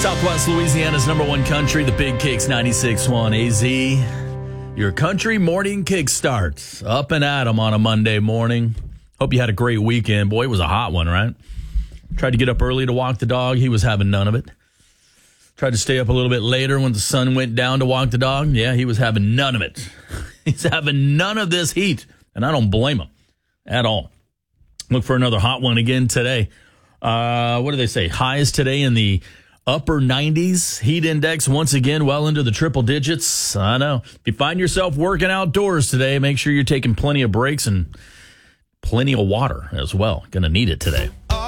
Southwest Louisiana's number one country, the Big Kicks 96.1 AZ. Your country morning kickstart. Up and at 'em on a Monday morning. Hope you had a great weekend. Boy, it was a hot one, right? Tried to get up early to walk the dog. He was having none of it. Tried to stay up a little bit later when the sun went down to walk the dog. Yeah, he was having none of it. He's having none of this heat, and I don't blame him at all. Look for another hot one again today. What do they say? Highs today in the upper 90s. Heat index once again well into the triple digits. I know. If you find yourself working outdoors today, make sure you're taking plenty of breaks and plenty of water as well. Going to need it today.